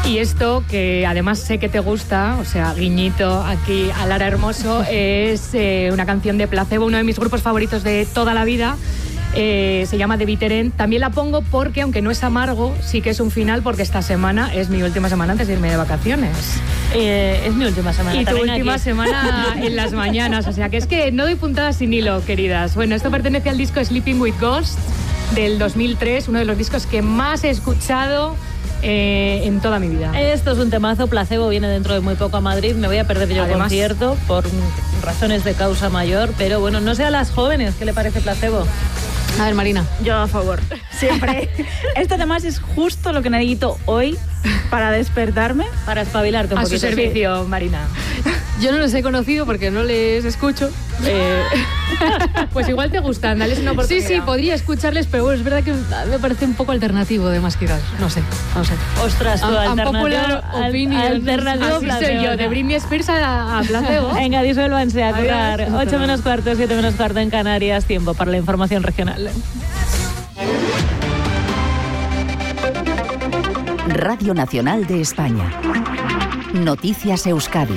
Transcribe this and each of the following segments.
Y esto, que además sé que te gusta, o sea, guiñito aquí a Lara Hermoso, es una canción de Placebo, uno de mis grupos favoritos de toda la vida. Se llama The Bitter End. También la pongo porque, aunque no es amargo, sí que es un final, porque esta semana es mi última semana antes de irme de vacaciones. Es mi última semana. Y tu última semana en las mañanas. O sea, que es que no doy puntadas sin hilo, queridas. Bueno, esto pertenece al disco Sleeping with Ghosts del 2003, uno de los discos que más he escuchado en toda mi vida. Esto es un temazo. Placebo viene dentro de muy poco a Madrid. Me voy a perder yo el concierto por razones de causa mayor, pero bueno, no sé a las jóvenes qué le parece Placebo. A ver, Marina. Yo a favor, siempre. Esto además es justo lo que necesito hoy para despertarme. Para espabilarte un poquito. A su servicio, sí. Marina. Yo no les he conocido porque no les escucho. Pues igual te gustan, dales una oportunidad. Sí, podría escucharles, pero bueno, es verdad que me parece un poco alternativo de más que gas. No sé. Ostras, tu alternativa Así soy yo, de Britney Spears a Placebo. Venga, disuélvanse a curar. 8 menos cuarto, 7 menos cuarto en Canarias. Tiempo para la información regional. Radio Nacional de España. Noticias Euskadi.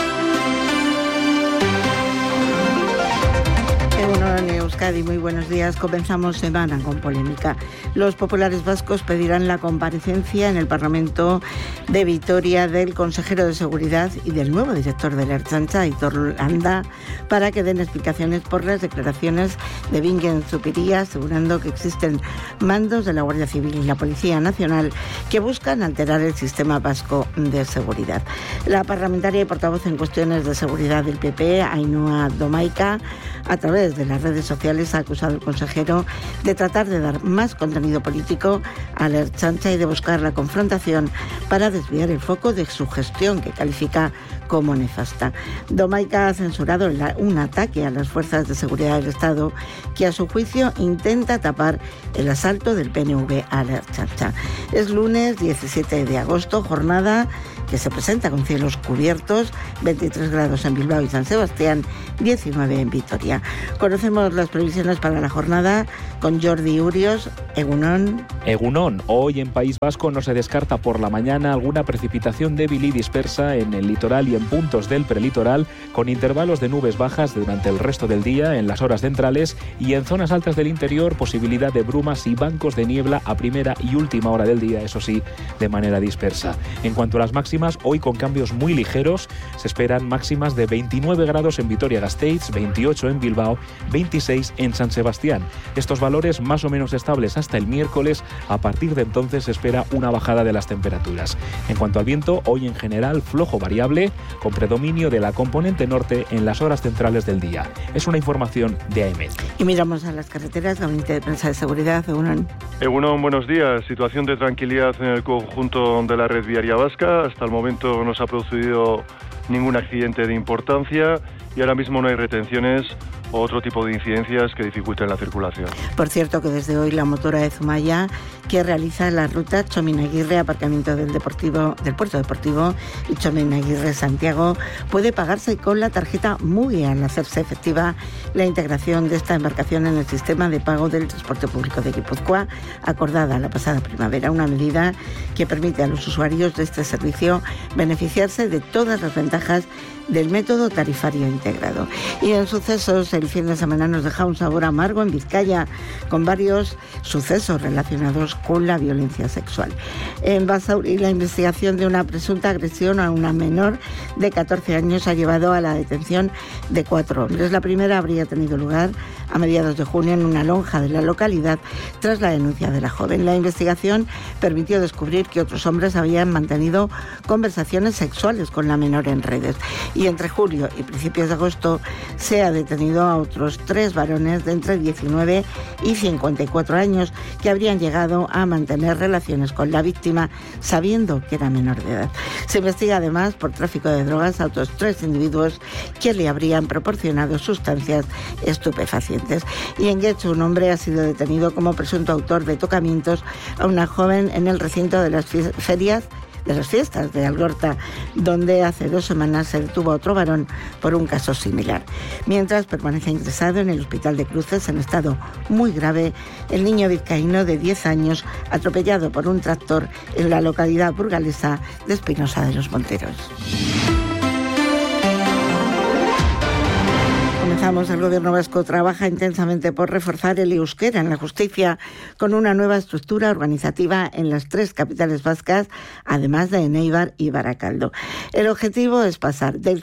En Euskadi, muy buenos días. Comenzamos semana con polémica. Los populares vascos pedirán la comparecencia en el Parlamento de Vitoria del consejero de Seguridad y del nuevo director de la Ertzaintza, Aitor Landa, para que den explicaciones por las declaraciones de Bingen Zupiria, asegurando que existen mandos de la Guardia Civil y la Policía Nacional que buscan alterar el sistema vasco de seguridad. La parlamentaria y portavoz en cuestiones de seguridad del PP, Ainhoa Domaica, a través de las redes sociales ha acusado al consejero de tratar de dar más contenido político a la Ertzaintza y de buscar la confrontación para desviar el foco de su gestión, que califica como nefasta. Domaica ha censurado un ataque a las fuerzas de seguridad del Estado que, a su juicio, intenta tapar el asalto del PNV a la Ertzaintza. Es lunes 17 de agosto, jornada que se presenta con cielos cubiertos, 23 grados en Bilbao y San Sebastián, 19 en Vitoria. Conocemos las previsiones para la jornada con Jordi Urios. Egunon. Egunon. Hoy en País Vasco no se descarta por la mañana alguna precipitación débil y dispersa en el litoral y en puntos del prelitoral, con intervalos de nubes bajas durante el resto del día en las horas centrales, y en zonas altas del interior posibilidad de brumas y bancos de niebla a primera y última hora del día, eso sí, de manera dispersa. En cuanto a las máximas, hoy con cambios muy ligeros, se esperan máximas de 29 grados en Vitoria-Gasteiz, 28 en Bilbao, 26 en San Sebastián. Estos valores más o menos estables hasta el miércoles. A partir de entonces se espera una bajada de las temperaturas. En cuanto al viento, hoy en general flojo variable, con predominio de la componente norte en las horas centrales del día. Es una información de AEMET. Y miramos a las carreteras, Gabinete de Prensa de Seguridad. Egunon, buenos días. Situación de tranquilidad en el conjunto de la red viaria vasca. Hasta el momento no se ha producido ningún accidente de importancia y ahora mismo no hay retenciones o otro tipo de incidencias que dificulten la circulación. Por cierto, que desde hoy la motora de Zumaya, que realiza la ruta Txomin-Agirre, aparcamiento del Puerto Deportivo, y Txomin-Agirre-Santiago, puede pagarse con la tarjeta MUGI al hacerse efectiva la integración de esta embarcación en el sistema de pago del transporte público de Guipúzcoa, acordada la pasada primavera, una medida que permite a los usuarios de este servicio beneficiarse de todas las ventajas del método tarifario integrado. Y en sucesos, el fin de semana nos deja un sabor amargo en Vizcaya, con varios sucesos relacionados con la violencia sexual. En Basauri, la investigación de una presunta agresión a una menor de 14 años ha llevado a la detención de 4 hombres. La primera habría tenido lugar a mediados de junio en una lonja de la localidad tras la denuncia de la joven. La investigación permitió descubrir que otros hombres habían mantenido conversaciones sexuales con la menor en redes. Y entre julio y principios de agosto se ha detenido a otros 3 varones de entre 19 y 54 años que habrían llegado a mantener relaciones con la víctima sabiendo que era menor de edad. Se investiga además por tráfico de drogas a otros 3 individuos que le habrían proporcionado sustancias estupefacientes. Y en Getxo, un hombre ha sido detenido como presunto autor de tocamientos a una joven en el recinto de las ferias de las fiestas de Algorta, donde hace 2 semanas se detuvo a otro varón por un caso similar. Mientras permanece ingresado en el Hospital de Cruces en estado muy grave el niño vizcaíno de 10 años atropellado por un tractor en la localidad burgalesa de Espinosa de los Monteros. El Gobierno vasco trabaja intensamente por reforzar el euskera en la justicia con una nueva estructura organizativa en las 3 capitales vascas, además de en Eibar y Barakaldo. El objetivo es pasar del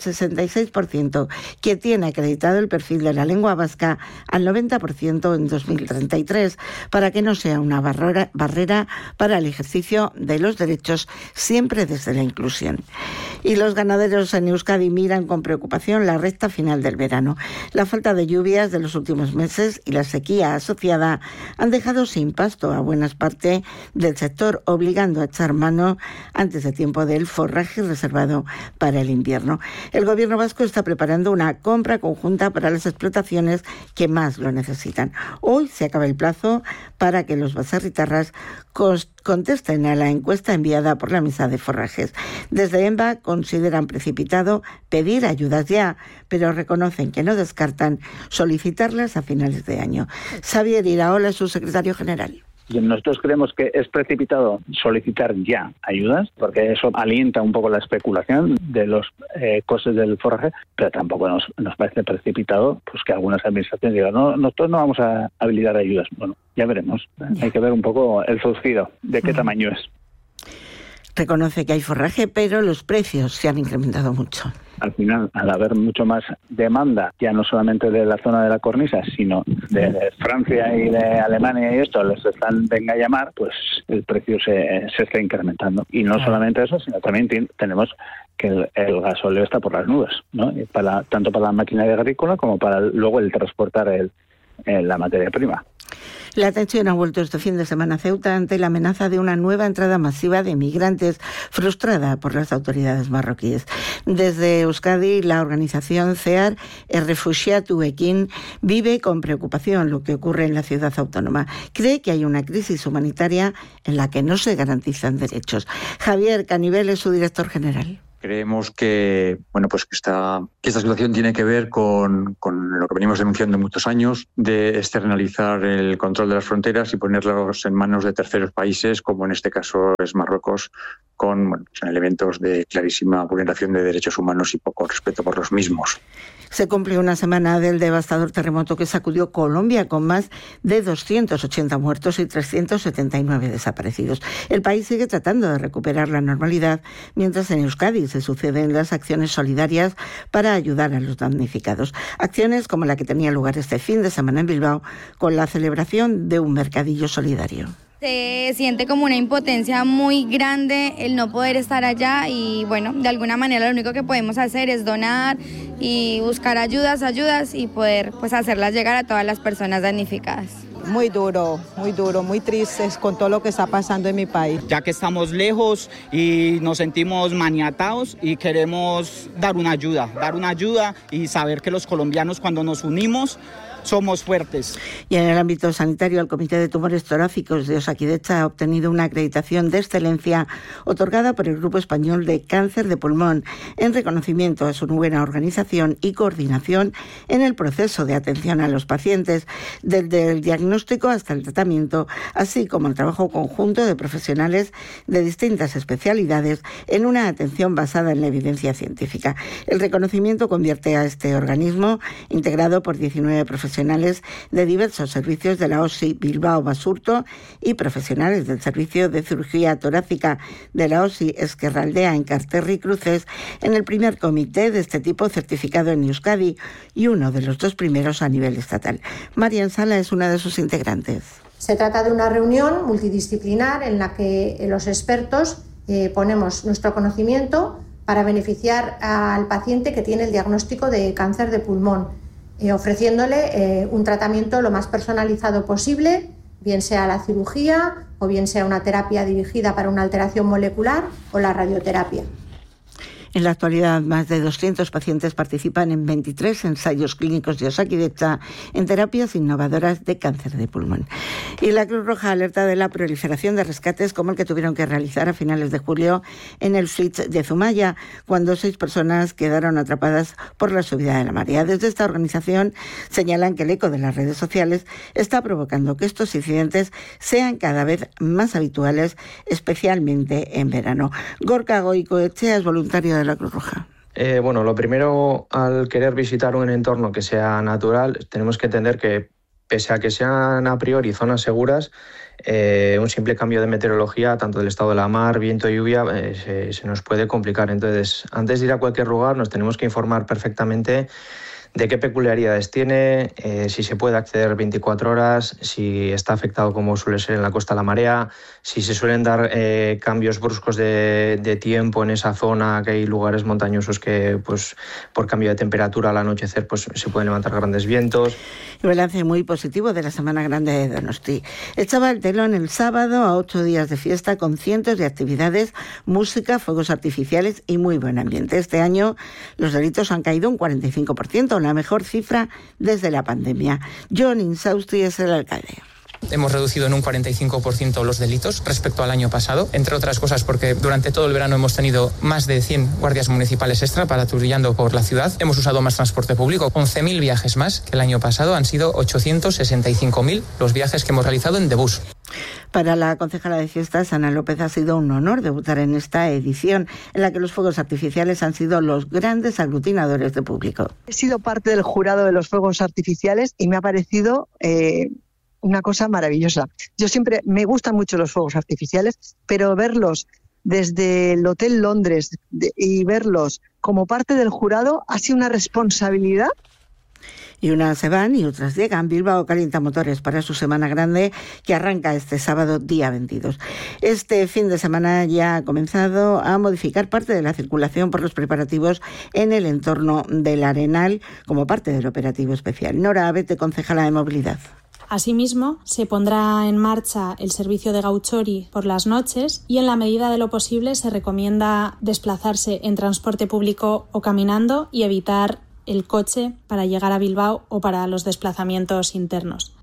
66% que tiene acreditado el perfil de la lengua vasca al 90% en 2033, para que no sea una barrera para el ejercicio de los derechos, siempre desde la inclusión. Y los ganaderos en Euskadi miran con preocupación la recta final del verano. La falta de lluvias de los últimos meses y la sequía asociada han dejado sin pasto a buena parte del sector, obligando a echar mano antes de tiempo del forraje reservado para el invierno. El Gobierno vasco está preparando una compra conjunta para las explotaciones que más lo necesitan. Hoy se acaba el plazo para que los baserritarras contesten a la encuesta enviada por la Mesa de Forrajes. Desde EMBA consideran precipitado pedir ayudas ya, pero reconocen que no descartan solicitarlas a finales de año. Xavier Iraola, su secretario general. Nosotros creemos que es precipitado solicitar ya ayudas, porque eso alienta un poco la especulación de los costes del forraje, pero tampoco nos parece precipitado pues que algunas administraciones digan, no, nosotros no vamos a habilitar ayudas. Bueno, ya veremos. Hay que ver un poco el surcido, de qué tamaño es. Reconoce que hay forraje, pero los precios se han incrementado mucho. Al final, al haber mucho más demanda, ya no solamente de la zona de la cornisa, sino de Francia y de Alemania y esto, les están venga a llamar, pues el precio se está incrementando. Y no solamente eso, sino también tenemos que el gasóleo está por las nubes, ¿no? Y tanto para la maquinaria agrícola como para luego el transportar la materia prima. La tensión ha vuelto este fin de semana a Ceuta ante la amenaza de una nueva entrada masiva de migrantes frustrada por las autoridades marroquíes. Desde Euskadi, la organización CEAR Errefuxiatuekin vive con preocupación lo que ocurre en la ciudad autónoma. Cree que hay una crisis humanitaria en la que no se garantizan derechos. Javier Canivel es su director general. Creemos que esta situación tiene que ver con lo que venimos denunciando muchos años, de externalizar el control de las fronteras y ponerlos en manos de terceros países, como en este caso es Marruecos, con elementos de clarísima vulneración de derechos humanos y poco respeto por los mismos. Se cumple una semana del devastador terremoto que sacudió Colombia, con más de 280 muertos y 379 desaparecidos. El país sigue tratando de recuperar la normalidad, mientras en Euskadi se suceden las acciones solidarias para ayudar a los damnificados. Acciones como la que tenía lugar este fin de semana en Bilbao, con la celebración de un mercadillo solidario. Se siente como una impotencia muy grande el no poder estar allá y bueno, de alguna manera lo único que podemos hacer es donar y buscar ayudas y poder pues hacerlas llegar a todas las personas damnificadas. Muy duro, muy tristes con todo lo que está pasando en mi país. Ya que estamos lejos y nos sentimos maniatados y queremos dar una ayuda y saber que los colombianos cuando nos unimos somos fuertes. Y en el ámbito sanitario, el Comité de Tumores Torácicos de Osakidetza ha obtenido una acreditación de excelencia otorgada por el Grupo Español de Cáncer de Pulmón en reconocimiento a su buena organización y coordinación en el proceso de atención a los pacientes, desde el diagnóstico hasta el tratamiento, así como el trabajo conjunto de profesionales de distintas especialidades en una atención basada en la evidencia científica. El reconocimiento convierte a este organismo, integrado por 19 profesionales de diversos servicios de la OSI Bilbao Basurto y profesionales del Servicio de Cirugía Torácica de la OSI Ezkerraldea en Carterri Cruces, en el primer comité de este tipo certificado en Euskadi y uno de los 2 primeros a nivel estatal. Marian Sala es una de sus integrantes. Se trata de una reunión multidisciplinar en la que los expertos ponemos nuestro conocimiento para beneficiar al paciente que tiene el diagnóstico de cáncer de pulmón, ofreciéndole un tratamiento lo más personalizado posible, bien sea la cirugía o bien sea una terapia dirigida para una alteración molecular o la radioterapia. En la actualidad, más de 200 pacientes participan en 23 ensayos clínicos de Osakidetza en terapias innovadoras de cáncer de pulmón. Y la Cruz Roja alerta de la proliferación de rescates como el que tuvieron que realizar a finales de julio en el Flix de Zumaya, cuando 6 personas quedaron atrapadas por la subida de la marea. Desde esta organización señalan que el eco de las redes sociales está provocando que estos incidentes sean cada vez más habituales, especialmente en verano. Gorka Goikoetxea es voluntario de la Cruz Roja. Bueno, lo primero, al querer visitar un entorno que sea natural, tenemos que entender que, pese a que sean a priori zonas seguras, un simple cambio de meteorología, tanto del estado de la mar, viento y lluvia, se nos puede complicar. Entonces, antes de ir a cualquier lugar, nos tenemos que informar perfectamente de qué peculiaridades tiene, si se puede acceder 24 horas, si está afectado como suele ser en la costa la marea, si se suelen dar cambios bruscos de tiempo en esa zona, que hay lugares montañosos que pues por cambio de temperatura al anochecer pues se pueden levantar grandes vientos. El balance muy positivo de la Semana Grande de Donosti. Echaba el telón el sábado a 8 días de fiesta con cientos de actividades, música, fuegos artificiales y muy buen ambiente. Este año los delitos han caído un 45%, la mejor cifra desde la pandemia. John Insausti es el alcalde. Hemos reducido en un 45% los delitos respecto al año pasado, entre otras cosas porque durante todo el verano hemos tenido más de 100 guardias municipales extra patrullando por la ciudad. Hemos usado más transporte público, 11.000 viajes más que el año pasado. Han sido 865.000 los viajes que hemos realizado en de bus. Para la concejala de fiestas, Ana López, ha sido un honor debutar en esta edición, en la que los fuegos artificiales han sido los grandes aglutinadores de público. He sido parte del jurado de los fuegos artificiales y me ha parecido una cosa maravillosa. Yo siempre me gustan mucho los fuegos artificiales, pero verlos desde el Hotel Londres y verlos como parte del jurado ha sido una responsabilidad. Y unas se van y otras llegan. Bilbao calienta motores para su Semana Grande, que arranca este sábado, día 22. Este fin de semana ya ha comenzado a modificar parte de la circulación por los preparativos en el entorno del Arenal, como parte del operativo especial. Nora Abete, concejala de Movilidad. Asimismo, se pondrá en marcha el servicio de gauchori por las noches y, en la medida de lo posible, se recomienda desplazarse en transporte público o caminando y evitar el coche para llegar a Bilbao o para los desplazamientos internos.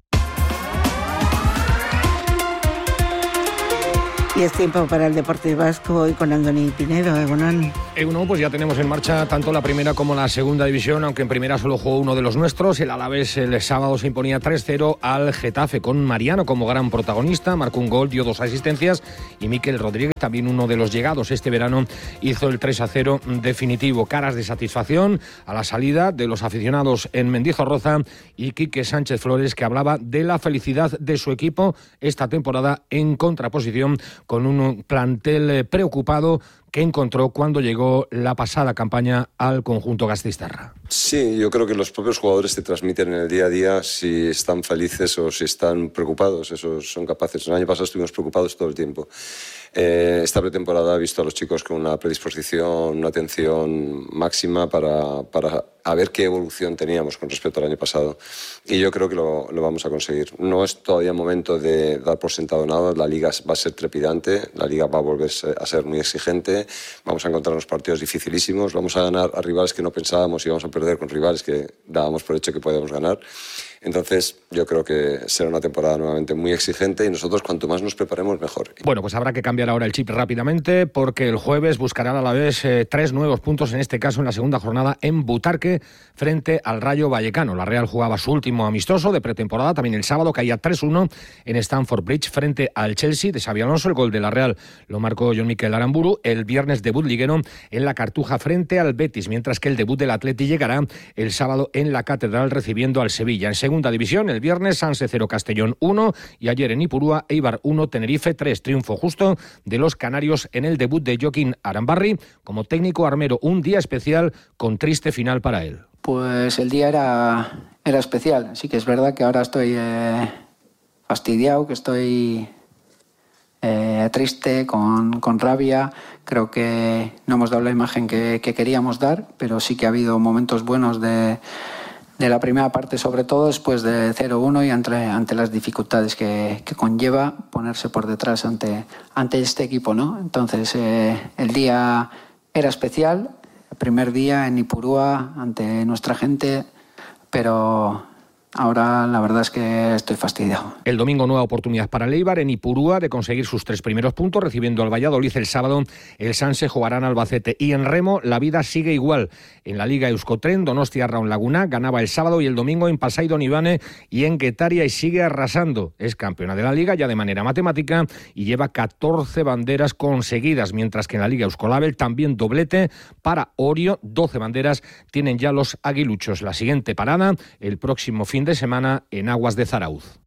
Y es tiempo para el deporte vasco hoy con Andoni Pinedo. Egunon, pues ya tenemos en marcha tanto la primera como la segunda división, aunque en primera solo jugó uno de los nuestros. El Alavés el sábado se imponía 3-0 al Getafe, con Mariano como gran protagonista. Marcó un gol, dio 2 asistencias, y Mikel Rodríguez, también uno de los llegados este verano, hizo el 3-0 definitivo. Caras de satisfacción a la salida de los aficionados en Mendizorroza, y Quique Sánchez Flores, que hablaba de la felicidad de su equipo esta temporada, en contraposición con un plantel preocupado que encontró cuando llegó la pasada campaña al conjunto gasteiztarra. Sí, yo creo que los propios jugadores te transmiten en el día a día si están felices o si están preocupados. Esos son capaces. El año pasado estuvimos preocupados todo el tiempo. Esta pretemporada he visto a los chicos con una predisposición, una atención máxima para a ver qué evolución teníamos con respecto al año pasado. Y yo creo que lo vamos a conseguir. No es todavía momento de dar por sentado nada. La Liga va a ser trepidante, la Liga va a volver a ser muy exigente. Vamos a encontrar unos partidos dificilísimos. Vamos a ganar a rivales que no pensábamos y vamos a perder con rivales que dábamos por hecho que podíamos ganar. Entonces, yo creo que será una temporada nuevamente muy exigente y nosotros cuanto más nos preparemos, mejor. Bueno, pues habrá que cambiar ahora el chip rápidamente, porque el jueves buscará a la vez 3 nuevos puntos, en este caso en la segunda jornada en Butarque, frente al Rayo Vallecano. La Real jugaba su último amistoso de pretemporada, también el sábado, caía 3-1 en Stamford Bridge frente al Chelsea de Xabi Alonso. El gol de la Real lo marcó Jon Mikel Aramburu. El viernes debut liguero en la Cartuja frente al Betis, mientras que el debut del Atleti llegará el sábado en la Catedral recibiendo al Sevilla. En segunda división, el viernes Sanse 0, Castellón 1, y ayer en Ipurúa, Eibar 1, Tenerife 3. Triunfo justo de los canarios en el debut de Joaquín Arambarri como técnico armero. Un día especial con triste final para él. Pues el día era especial. Sí que es verdad que ahora estoy fastidiado, que estoy triste, con rabia. Creo que no hemos dado la imagen que queríamos dar, pero sí que ha habido momentos buenos de la primera parte, sobre todo después de 0-1 y ante las dificultades que conlleva ponerse por detrás ante este equipo, ¿no? Entonces, el día era especial. primer día en Ipurúa ante nuestra gente, pero ahora la verdad es que estoy fastidiado. El domingo nueva oportunidad para el Eibar en Ipurúa de conseguir sus 3 primeros puntos, recibiendo al Valladolid el sábado. El Sanse jugará en Albacete. Y en remo la vida sigue igual. En la Liga Euskotren, Donostia Raun Laguna ganaba el sábado y el domingo en Pasai Donibane y en Guetaria y sigue arrasando. Es campeona de la Liga ya de manera matemática y lleva 14 banderas conseguidas, mientras que en la Liga Euskolabel también doblete para Orio. 12 banderas tienen ya los aguiluchos. La siguiente parada el próximo fin de semana en aguas de Zarauz.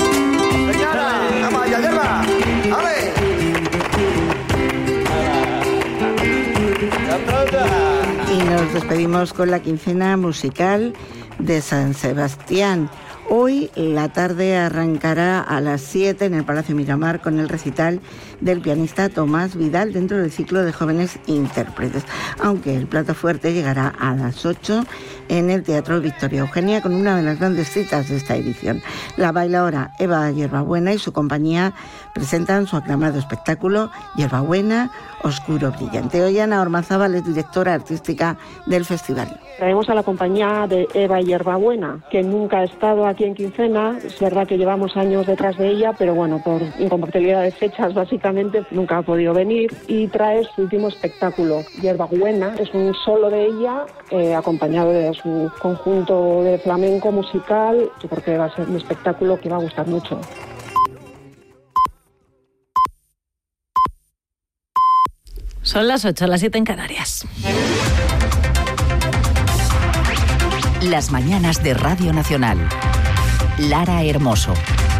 Y nos despedimos con la quincena musical de San Sebastián. Hoy la tarde arrancará a las 7 en el Palacio Miramar con el recital del pianista Tomás Vidal dentro del ciclo de jóvenes intérpretes, aunque el plato fuerte llegará a las 8 en el Teatro Victoria Eugenia con una de las grandes citas de esta edición. La bailaora Eva Hierbabuena y su compañía presentan su aclamado espectáculo Hierbabuena, Oscuro Brillante. Hoy Ana Ormazábal es directora artística del festival. Traemos a la compañía de Eva Hierbabuena, que nunca ha estado aquí en Quincena. Es verdad que llevamos años detrás de ella, pero bueno, por incompatibilidad de fechas básicamente nunca ha podido venir, y trae su último espectáculo, Hierbabuena. Es un solo de ella, acompañado de su conjunto de flamenco musical. Yo creo que va a ser un espectáculo que va a gustar mucho. Son las 8, las 7 en Canarias. Las mañanas de Radio Nacional. Lara Hermoso.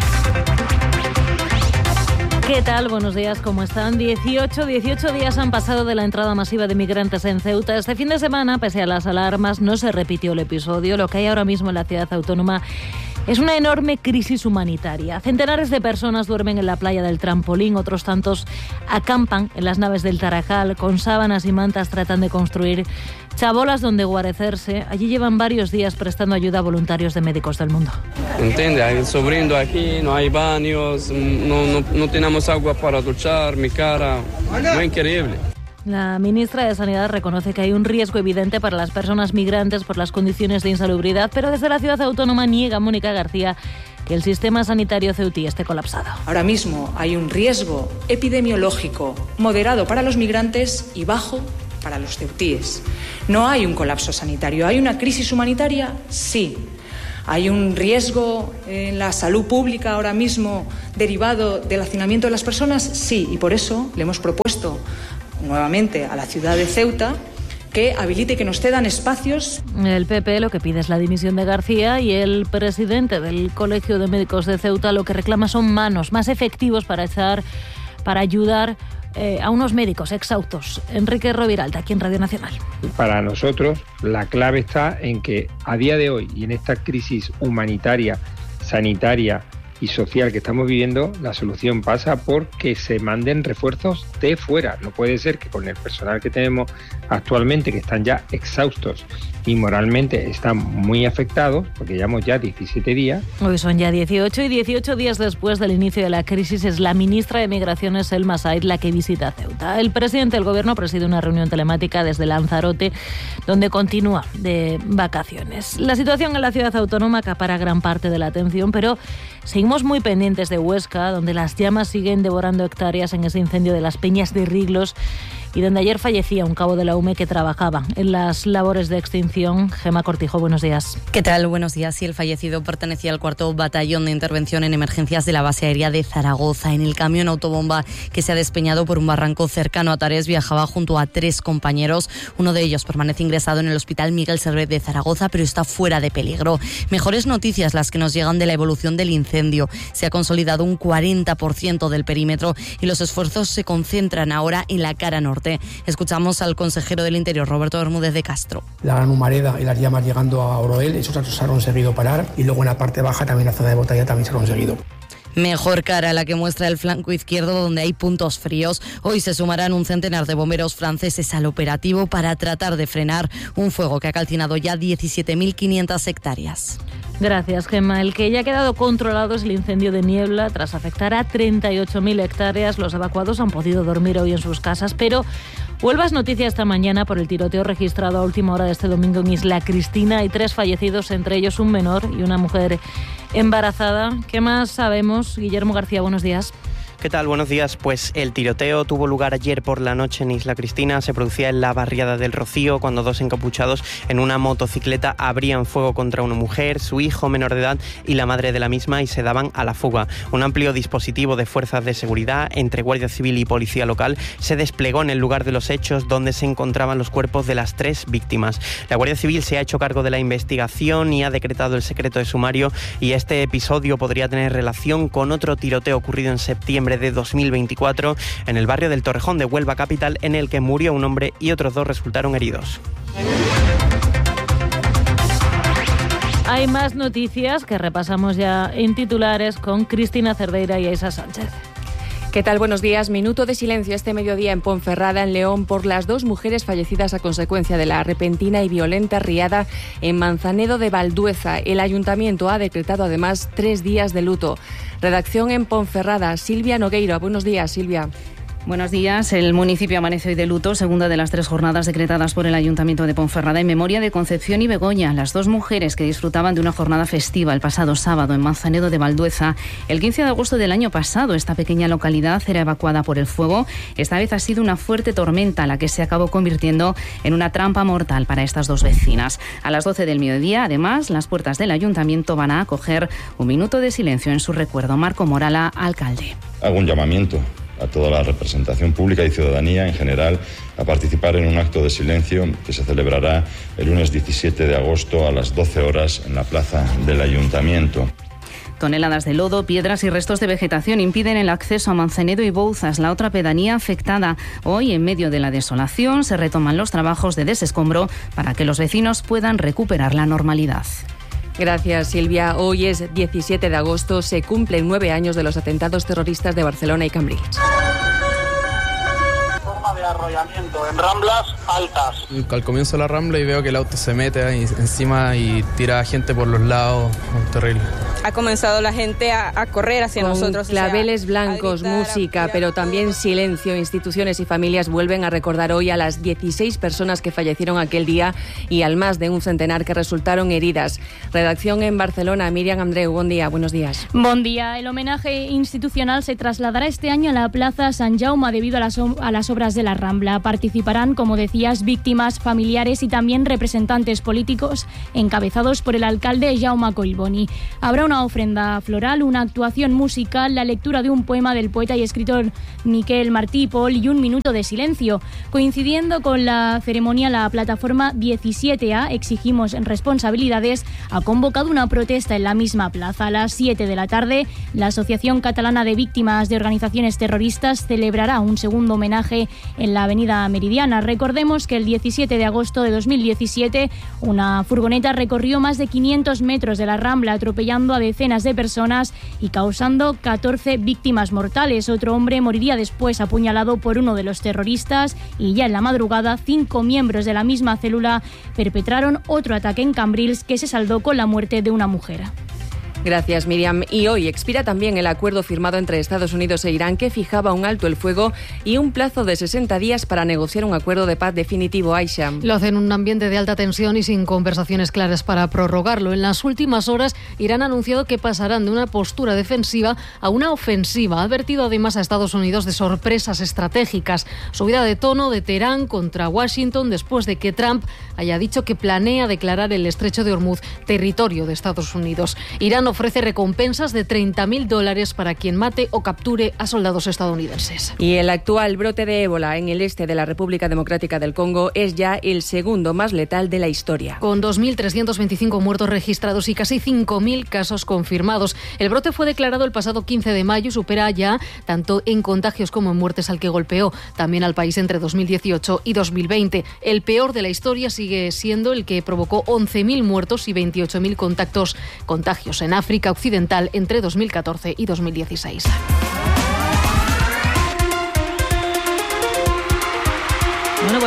¿Qué tal? Buenos días, ¿cómo están? 18 días han pasado de la entrada masiva de migrantes en Ceuta. Este fin de semana, pese a las alarmas, no se repitió el episodio. Lo que hay ahora mismo en la ciudad autónoma es una enorme crisis humanitaria. Centenares de personas duermen en la playa del Trampolín, otros tantos acampan en las naves del Tarajal, con sábanas y mantas tratan de construir chabolas donde guarecerse. Allí llevan varios días prestando ayuda a voluntarios de Médicos del Mundo. ¿Entiendes? Hay sobrino aquí, no hay baños, no tenemos agua para duchar, mi cara, muy increíble. La ministra de Sanidad reconoce que hay un riesgo evidente para las personas migrantes por las condiciones de insalubridad, pero desde la ciudad autónoma niega Mónica García que el sistema sanitario ceutí esté colapsado. Ahora mismo hay un riesgo epidemiológico moderado para los migrantes y bajo para los ceutíes. No hay un colapso sanitario. ¿Hay una crisis humanitaria? Sí. ¿Hay un riesgo en la salud pública ahora mismo derivado del hacinamiento de las personas? Sí, y por eso le hemos propuesto nuevamente a la ciudad de Ceuta que habilite y que nos cedan espacios. El PP lo que pide es la dimisión de García y el presidente del Colegio de Médicos de Ceuta lo que reclama son manos más efectivos para ayudar a unos médicos exhaustos. Enrique Roviralta, aquí en Radio Nacional. Para nosotros la clave está en que a día de hoy y en esta crisis humanitaria, sanitaria y social que estamos viviendo, la solución pasa por que se manden refuerzos de fuera. No puede ser que con el personal que tenemos actualmente, que están ya exhaustos y moralmente están muy afectados, porque llevamos ya 17 días. Hoy son ya 18 y 18 días después del inicio de la crisis es la ministra de Migraciones, Selma Said, la que visita Ceuta. El presidente del Gobierno preside una reunión telemática desde Lanzarote, donde continúa de vacaciones. La situación en la ciudad autónoma acapara gran parte de la atención, pero seguimos muy pendientes de Huesca, donde las llamas siguen devorando hectáreas en ese incendio de las Peñas de Riglos y donde ayer fallecía un cabo de la UME que trabajaba en las labores de extinción. Gemma Cortijo, buenos días. ¿Qué tal? Buenos días. Y el fallecido pertenecía al 4º Batallón de Intervención en Emergencias de la Base Aérea de Zaragoza. En el camión autobomba que se ha despeñado por un barranco cercano a Tares viajaba junto a 3 compañeros. Uno de ellos permanece ingresado en el Hospital Miguel Servet de Zaragoza, pero está fuera de peligro. Mejores noticias las que nos llegan de la evolución del incendio. Se ha consolidado un 40% del perímetro y los esfuerzos se concentran ahora en la cara norte. Escuchamos al consejero del Interior, Roberto Bermúdez de Castro. La gran humareda y las llamas llegando a Oroel, eso se ha conseguido parar, y luego en la parte baja también la zona de Botalla también se ha conseguido. Mejor cara la que muestra el flanco izquierdo, donde hay puntos fríos. Hoy se sumarán un centenar de bomberos franceses al operativo para tratar de frenar un fuego que ha calcinado ya 17.500 hectáreas. Gracias, Gemma. El que ya ha quedado controlado es el incendio de Niebla. Tras afectar a 38.000 hectáreas, los evacuados han podido dormir hoy en sus casas, pero Huelva es noticia esta mañana por el tiroteo registrado a última hora de este domingo en Isla Cristina. Hay 3 fallecidos, entre ellos un menor y una mujer embarazada. ¿Qué más sabemos? Guillermo García, buenos días. ¿Qué tal? Buenos días. Pues el tiroteo tuvo lugar ayer por la noche en Isla Cristina. Se producía en la barriada del Rocío cuando 2 encapuchados en una motocicleta abrían fuego contra una mujer, su hijo menor de edad y la madre de la misma y se daban a la fuga. Un amplio dispositivo de fuerzas de seguridad entre Guardia Civil y Policía Local se desplegó en el lugar de los hechos donde se encontraban los cuerpos de las 3 víctimas. La Guardia Civil se ha hecho cargo de la investigación y ha decretado el secreto de sumario y este episodio podría tener relación con otro tiroteo ocurrido en septiembre de 2024 en el barrio del Torrejón de Huelva capital, en el que murió un hombre y otros 2 resultaron heridos. Hay más noticias que repasamos ya en titulares con Cristina Cerdeira y Aisa Sánchez. ¿Qué tal? Buenos días. Minuto de silencio este mediodía en Ponferrada, en León, por las 2 mujeres fallecidas a consecuencia de la repentina y violenta riada en Manzanedo de Valdueza. El ayuntamiento ha decretado además 3 días de luto. Redacción en Ponferrada, Silvia Nogueira. Buenos días, Silvia. Buenos días. El municipio amanece hoy de luto, segunda de las 3 jornadas decretadas por el Ayuntamiento de Ponferrada en memoria de Concepción y Begoña, las 2 mujeres que disfrutaban de una jornada festiva el pasado sábado en Manzanedo de Valdueza. El 15 de agosto del año pasado, esta pequeña localidad era evacuada por el fuego. Esta vez ha sido una fuerte tormenta la que se acabó convirtiendo en una trampa mortal para estas 2 vecinas. A las 12 del mediodía, además, las puertas del Ayuntamiento van a acoger un minuto de silencio en su recuerdo. Marco Morala, alcalde. Hago un llamamiento a toda la representación pública y ciudadanía en general a participar en un acto de silencio que se celebrará el lunes 17 de agosto a las 12 horas en la plaza del Ayuntamiento. Toneladas de lodo, piedras y restos de vegetación impiden el acceso a Manzanedo y Bouzas, la otra pedanía afectada. Hoy, en medio de la desolación, se retoman los trabajos de desescombro para que los vecinos puedan recuperar la normalidad. Gracias, Silvia. Hoy es 17 de agosto, se cumplen 9 años de los atentados terroristas de Barcelona y Cambrils. Forma de arrollamiento en ramblas altas. Al comienzo de la rambla y veo que el auto se mete ahí encima y tira a gente por los lados, terrible. Ha comenzado la gente a correr hacia nosotros. Claveles blancos, música, pero también silencio. Instituciones y familias vuelven a recordar hoy a las 16 personas que fallecieron aquel día y al más de un centenar que resultaron heridas. Redacción en Barcelona, Miriam Andreu, buen día, buenos días. Buen día. El homenaje institucional se trasladará este año a la Plaza Sant Jaume debido a las obras de la Rambla. Participarán, como decías, víctimas, familiares y también representantes políticos encabezados por el alcalde Jaume Collboni. Habrá una ofrenda floral, una actuación musical, la lectura de un poema del poeta y escritor Miquel Martí i Pol y un minuto de silencio. Coincidiendo con la ceremonia, la plataforma 17A, Exigimos Responsabilidades, ha convocado una protesta en la misma plaza. A las 7 de la tarde, la Asociación Catalana de Víctimas de Organizaciones Terroristas celebrará un segundo homenaje en la avenida Meridiana. Recordemos que el 17 de agosto de 2017, una furgoneta recorrió más de 500 metros de la Rambla, atropellando a decenas de personas y causando 14 víctimas mortales. Otro hombre moriría después apuñalado por uno de los terroristas y ya en la madrugada 5 miembros de la misma célula perpetraron otro ataque en Cambrils que se saldó con la muerte de una mujer. Gracias, Miriam. Y hoy expira también el acuerdo firmado entre Estados Unidos e Irán que fijaba un alto el fuego y un plazo de 60 días para negociar un acuerdo de paz definitivo. Aisha. Lo hace en un ambiente de alta tensión y sin conversaciones claras para prorrogarlo. En las últimas horas, Irán ha anunciado que pasarán de una postura defensiva a una ofensiva. Ha advertido además a Estados Unidos de sorpresas estratégicas. Subida de tono de Teherán contra Washington después de que Trump haya dicho que planea declarar el estrecho de Hormuz territorio de Estados Unidos. Irán ofrece recompensas de $30.000 para quien mate o capture a soldados estadounidenses. Y el actual brote de ébola en el este de la República Democrática del Congo es ya el segundo más letal de la historia. Con 2.325 muertos registrados y casi 5.000 casos confirmados. El brote fue declarado el pasado 15 de mayo y supera ya tanto en contagios como en muertes al que golpeó también al país entre 2018 y 2020. El peor de la historia sigue siendo el que provocó 11.000 muertos y 28.000 contagios en África Occidental entre 2014 y 2016. Bueno,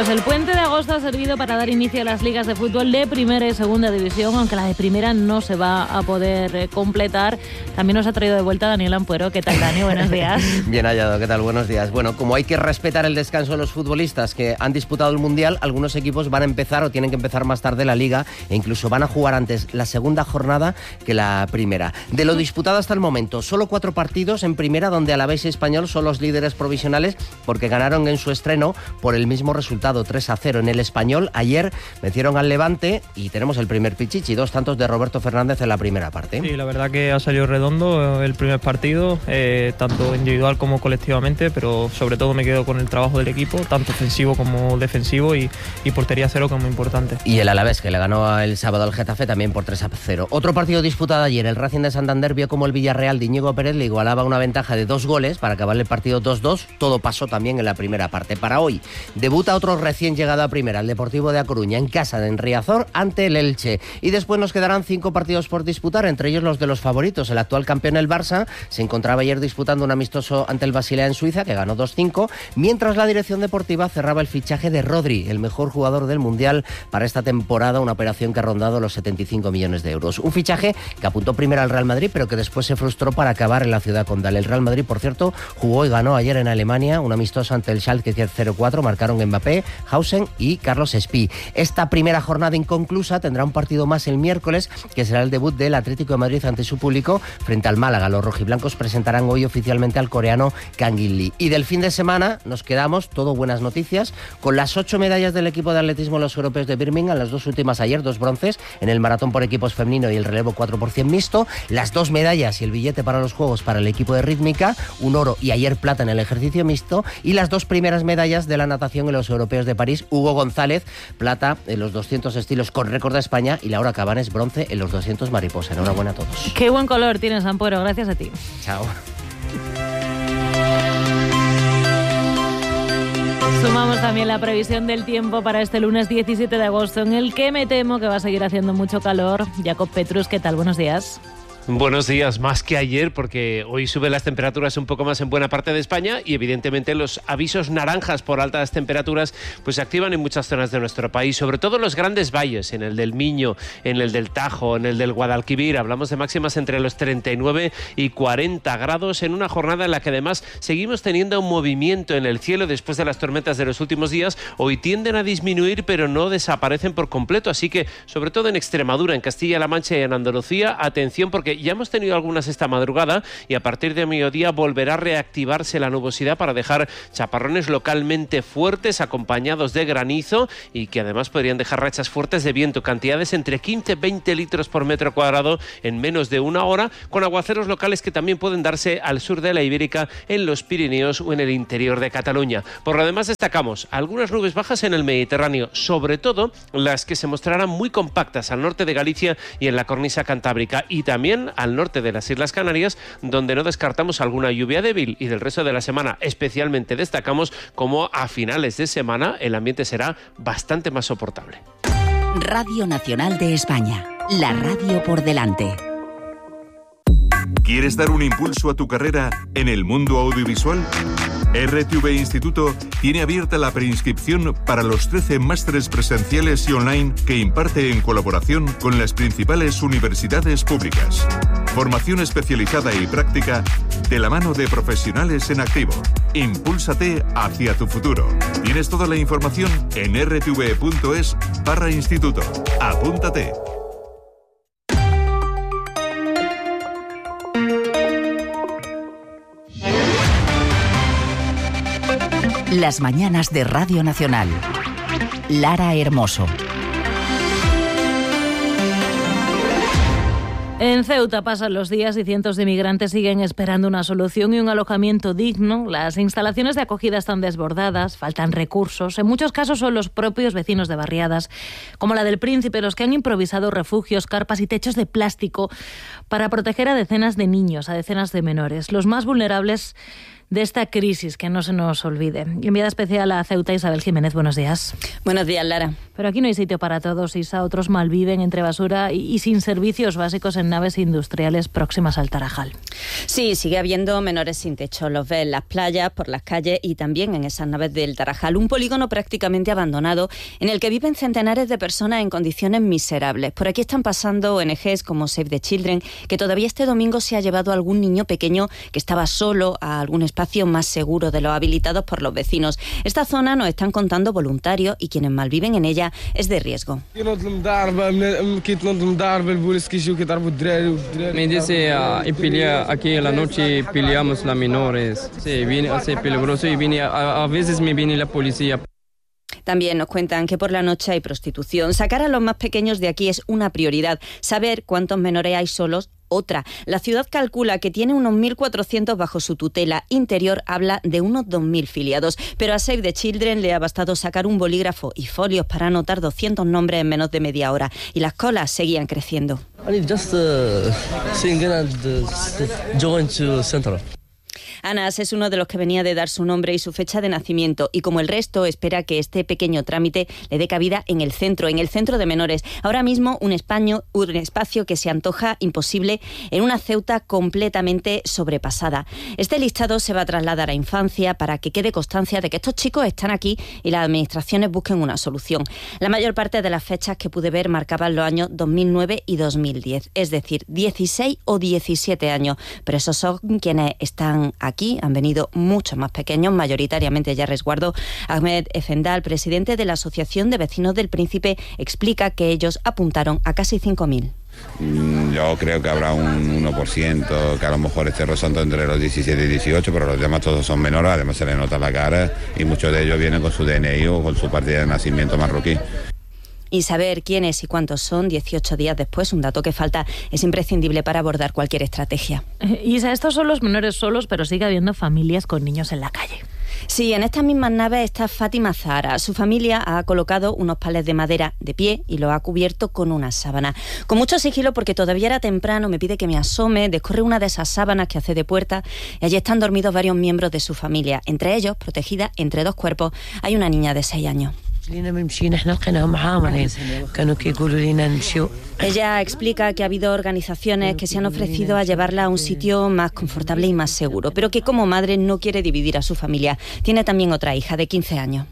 Pues el puente de agosto ha servido para dar inicio a las ligas de fútbol de primera y segunda división, aunque la de primera no se va a poder completar. También nos ha traído de vuelta Daniel Ampuero. ¿Qué tal, Dani? Buenos días. Bien hallado, ¿qué tal? Buenos días. Bueno, como hay que respetar el descanso de los futbolistas que han disputado el Mundial, algunos equipos van a empezar o tienen que empezar más tarde la Liga e incluso van a jugar antes la segunda jornada que la primera. De lo disputado hasta el momento, solo 4 partidos en primera, donde Alavés y Español son los líderes provisionales porque ganaron en su estreno por el mismo resultado, 3-0 en el Español. Ayer vencieron al Levante y tenemos el primer pichichi, 2 tantos de Roberto Fernández en la primera parte. Sí, la verdad que ha salido redondo el primer partido, tanto individual como colectivamente, pero sobre todo me quedo con el trabajo del equipo, tanto ofensivo como defensivo, y portería cero como importante. Y el Alavés, que le ganó el sábado al Getafe también por 3-0. Otro partido disputado ayer, el Racing de Santander vio como el Villarreal de Íñigo Pérez le igualaba una ventaja de 2 goles para acabar el partido 2-2. Todo pasó también en la primera parte. Para hoy, debuta otro recién llegado a primera, el Deportivo de A Coruña, en casa de Riazor ante el Elche. Y después nos quedarán 5 partidos por disputar, entre ellos los de los favoritos. El actual campeón, el Barça, se encontraba ayer disputando un amistoso ante el Basilea en Suiza, que ganó 2-5, mientras la dirección deportiva cerraba el fichaje de Rodri, el mejor jugador del Mundial para esta temporada, una operación que ha rondado los 75 millones de euros. Un fichaje que apuntó primero al Real Madrid, pero que después se frustró para acabar en la ciudad condal. El Real Madrid, por cierto, jugó y ganó ayer en Alemania un amistoso ante el Schalke 04, marcaron Mbappé, Hausen y Carlos Espí. Esta primera jornada inconclusa tendrá un partido más el miércoles, que será el debut del Atlético de Madrid ante su público frente al Málaga. Los rojiblancos presentarán hoy oficialmente al coreano Kang In-lee. Y del fin de semana nos quedamos, todo buenas noticias, con las 8 medallas del equipo de atletismo en los europeos de Birmingham, las 2 últimas ayer, 2 bronces en el maratón por equipos femenino y el relevo 4% mixto, las 2 medallas y el billete para los Juegos para el equipo de rítmica, un oro y ayer plata en el ejercicio mixto, y las 2 primeras medallas de la natación en los europeos de París, Hugo González, plata en los 200 estilos con récord de España, y Laura Cabanes, bronce en los 200 mariposa. Enhorabuena a todos. Qué buen color tienes, Ampuero, gracias a ti. Chao. Sumamos también la previsión del tiempo para este lunes 17 de agosto, en el que me temo que va a seguir haciendo mucho calor. Jacob Petrus, ¿qué tal? Buenos días. Buenos días, más que ayer, porque hoy suben las temperaturas un poco más en buena parte de España y evidentemente los avisos naranjas por altas temperaturas pues se activan en muchas zonas de nuestro país, sobre todo en los grandes valles, en el del Miño, en el del Tajo, en el del Guadalquivir. Hablamos de máximas entre los 39 y 40 grados en una jornada en la que además seguimos teniendo un movimiento en el cielo después de las tormentas de los últimos días. Hoy tienden a disminuir, pero no desaparecen por completo, así que sobre todo en Extremadura, en Castilla-La Mancha y en Andalucía, atención, porque ya hemos tenido algunas esta madrugada y a partir de mediodía volverá a reactivarse la nubosidad para dejar chaparrones localmente fuertes acompañados de granizo y que además podrían dejar rachas fuertes de viento, cantidades entre 15 y 20 litros por metro cuadrado en menos de una hora, con aguaceros locales que también pueden darse al sur de la Ibérica, en los Pirineos o en el interior de Cataluña. Por lo demás destacamos algunas nubes bajas en el Mediterráneo, sobre todo las que se mostrarán muy compactas al norte de Galicia y en la cornisa cantábrica, y también al norte de las Islas Canarias, donde no descartamos alguna lluvia débil, y del resto de la semana especialmente destacamos como a finales de semana el ambiente será bastante más soportable. Radio Nacional de España, la radio por delante. ¿Quieres dar un impulso a tu carrera en el mundo audiovisual? RTV Instituto tiene abierta la preinscripción para los 13 másteres presenciales y online que imparte en colaboración con las principales universidades públicas. Formación especializada y práctica de la mano de profesionales en activo. Impúlsate hacia tu futuro. Tienes toda la información en rtv.es/instituto. Apúntate. Las mañanas de Radio Nacional. Lara Hermoso. En Ceuta pasan los días y cientos de migrantes siguen esperando una solución y un alojamiento digno. Las instalaciones de acogida están desbordadas, faltan recursos. En muchos casos son los propios vecinos de barriadas, como la del Príncipe, los que han improvisado refugios, carpas y techos de plástico para proteger a decenas de niños, a decenas de menores. Los más vulnerables de esta crisis, que no se nos olvide. Enviada especial a Ceuta, Isabel Jiménez, buenos días. Buenos días, Lara. Pero aquí no hay sitio para todos, Isa. Otros malviven entre basura y sin servicios básicos en naves industriales próximas al Tarajal. Sí, sigue habiendo menores sin techo. Los ves en las playas, por las calles y también en esas naves del Tarajal. Un polígono prácticamente abandonado en el que viven centenares de personas en condiciones miserables. Por aquí están pasando ONGs como Save the Children, que todavía este domingo se ha llevado a algún niño pequeño que estaba solo a algún espacio más seguro de los habilitados por los vecinos. Esta zona, nos están contando voluntarios, y quienes malviven en ella, es de riesgo. Me dice aquí en la noche peleamos las menores. Sí, viene a ser peligroso y a veces me viene la policía. También nos cuentan que por la noche hay prostitución. Sacar a los más pequeños de aquí es una prioridad. Saber cuántos menores hay solos, otra. La ciudad calcula que tiene unos 1.400 bajo su tutela. Interior habla de unos 2.000 filiados. Pero a Save the Children le ha bastado sacar un bolígrafo y folios para anotar 200 nombres en menos de media hora. Y las colas seguían creciendo. Anas es uno de los que venía de dar su nombre y su fecha de nacimiento, y como el resto espera que este pequeño trámite le dé cabida en el centro de menores. Ahora mismo un espacio que se antoja imposible en una Ceuta completamente sobrepasada. Este listado se va a trasladar a infancia para que quede constancia de que estos chicos están aquí y las administraciones busquen una solución. La mayor parte de las fechas que pude ver marcaban los años 2009 y 2010, es decir, 16 o 17 años, pero esos son quienes están aquí. Han venido muchos más pequeños, mayoritariamente ya a resguardo. Ahmed Efendal, presidente de la Asociación de Vecinos del Príncipe, explica que ellos apuntaron a casi 5.000. Yo creo que habrá un 1% que a lo mejor esté rozando entre los 17 y 18, pero los demás todos son menores, además se les nota la cara y muchos de ellos vienen con su DNI o con su partida de nacimiento marroquí. Y saber quiénes y cuántos son 18 días después, un dato que falta, es imprescindible para abordar cualquier estrategia. Isa, estos son los menores solos, pero sigue habiendo familias con niños en la calle. Sí, en estas mismas naves está Fátima Zahara. Su familia ha colocado unos palets de madera de pie y lo ha cubierto con una sábana. Con mucho sigilo, porque todavía era temprano, me pide que me asome, descorre una de esas sábanas que hace de puerta y allí están dormidos varios miembros de su familia. Entre ellos, protegida entre dos cuerpos, hay una niña de 6 años. Ella explica que ha habido organizaciones que se han ofrecido a llevarla a un sitio más confortable y más seguro, pero que como madre no quiere dividir a su familia. Tiene también otra hija de 15 años.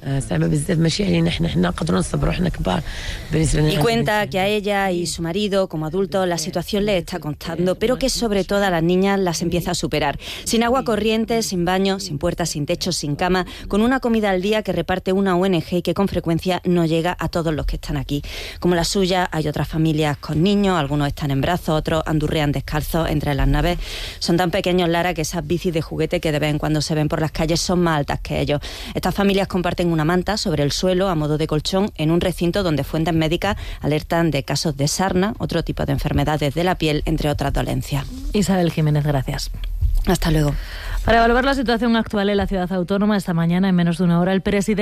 Y cuenta que a ella y su marido, como adultos, la situación les está costando, pero que sobre todo a las niñas las empieza a superar. Sin agua corriente, sin baño, sin puertas, sin techo, sin cama, con una comida al día que reparte una ONG y que con frecuencia no llega a todos los que están aquí. Como la suya, hay otras familias con niños, algunos están en brazos, otros andurrean descalzos entre las naves. Son tan pequeños, Lara, que esas bicis de juguete que de vez en cuando se ven por las calles son más altas que ellos. Estas familias comparten una manta sobre el suelo a modo de colchón en un recinto donde fuentes médicas alertan de casos de sarna, otro tipo de enfermedades de la piel, entre otras dolencias. Isabel Jiménez, gracias. Hasta luego. Para evaluar la situación actual en la ciudad autónoma, esta mañana, en menos de una hora, el presidente